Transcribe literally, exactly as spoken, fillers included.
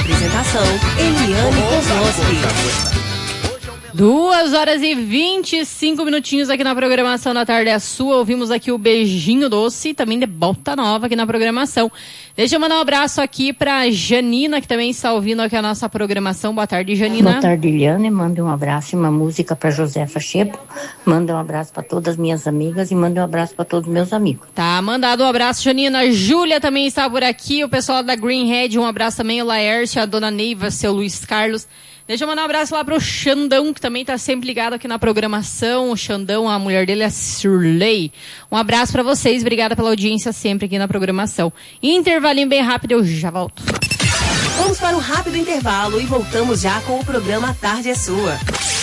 Apresentação, Eliane Kozlowski. Duas horas e vinte e cinco minutinhos aqui na programação da Tarde é Sua. Ouvimos aqui o Beijinho Doce, também de Bossa Nova aqui na programação. Deixa eu mandar um abraço aqui pra Janina, que também está ouvindo aqui a nossa programação. Boa tarde, Janina. Boa tarde, Eliane. Manda um abraço e uma música pra Josefa Chepo. Manda um abraço pra todas as minhas amigas e manda um abraço pra todos os meus amigos. Tá, mandado um abraço, Janina. Júlia também está por aqui. O pessoal da Greenhead, um abraço também. O Laércio, a dona Neiva, seu Luiz Carlos. Deixa eu mandar um abraço lá pro Xandão, que também tá sempre ligado aqui na programação. O Xandão, a mulher dele é Surley. Um abraço pra vocês, obrigada pela audiência sempre aqui na programação. Intervalinho bem rápido, eu já volto. Vamos para um rápido intervalo e voltamos já com o programa Tarde é Sua.